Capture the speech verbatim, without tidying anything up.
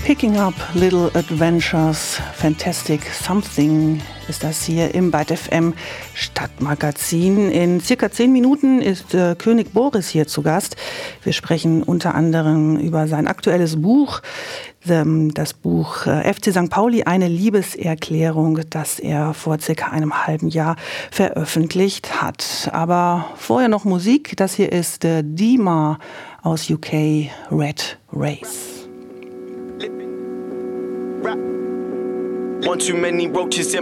Picking Up Little Adventures, Fantastic Something ist das hier im Byte F M Stadtmagazin. In circa zehn Minuten ist äh, König Boris hier zu Gast. Wir sprechen unter anderem über sein aktuelles Buch, ähm, das Buch äh, F C Sankt Pauli, eine Liebeserklärung, das er vor circa einem halben Jahr veröffentlicht hat. Aber vorher noch Musik. Das hier ist äh, Dima aus U K, Red Race. One too many roaches in